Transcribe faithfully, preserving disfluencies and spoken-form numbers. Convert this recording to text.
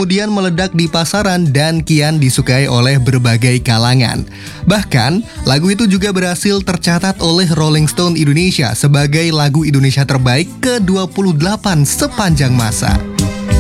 kemudian meledak di pasaran dan kian disukai oleh berbagai kalangan. Bahkan, lagu itu juga berhasil tercatat oleh Rolling Stone Indonesia sebagai lagu Indonesia terbaik ke dua puluh delapan sepanjang masa.